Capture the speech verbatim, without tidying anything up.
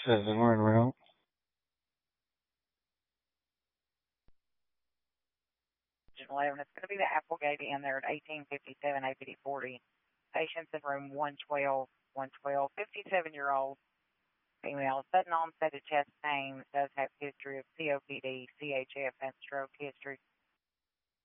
This is Warren Real. eleven. It's going to be the Applegate Inn there at eighteen fifty-seven A P D forty. Patients in room one twelve, one twelve, fifty-seven-year-old female, sudden onset of chest pain, does have history of C O P D, C H F, and stroke history.